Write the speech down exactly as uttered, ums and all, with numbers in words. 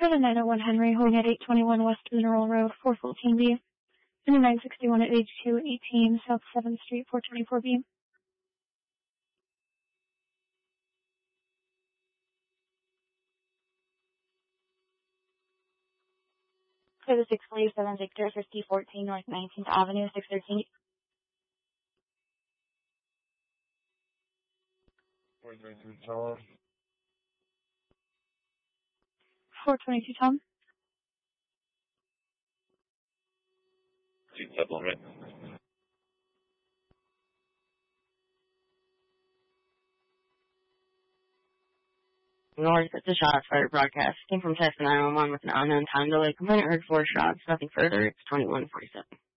Go to nine oh one Henry, holding at eight twenty-one West Mineral Road, four fourteen B. And nine sixty-one at eighty-two eighteen South seventh Street, four twenty-four B. For the six forty-seven Victor, fifty fourteen North nineteenth Avenue, six thirteen. four twenty-two Tom. four twenty-two Tom. Two double, right? North, it's a shot fired broadcast. Came from Tesla nine one one with an unknown time delay. Complainant heard four shots. Nothing further. It's twenty-one forty-seven.